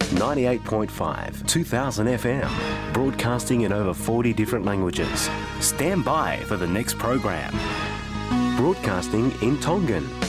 98.5, 2000 FM, broadcasting in over 40 different languages. Stand by for the next program. Broadcasting in Tongan.